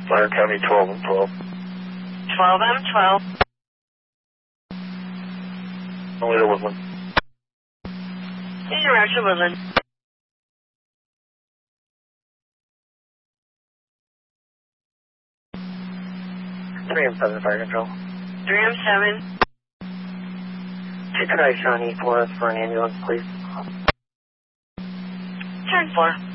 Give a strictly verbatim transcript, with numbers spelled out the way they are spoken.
Fire County twelve and twelve. twelve M twelve. Only the Woodland. In direction Woodland. three M seven Fire Control. three M seven. Take Tri Shawnee for us for an ambulance, please. Turn four.